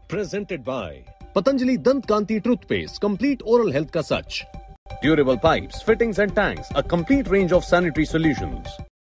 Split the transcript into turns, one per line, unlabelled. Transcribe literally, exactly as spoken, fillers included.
Presented by Patanjali Dant Kanti Toothpaste, complete oral health ka sach. Durable pipes, fittings and tanks, a complete range of sanitary solutions.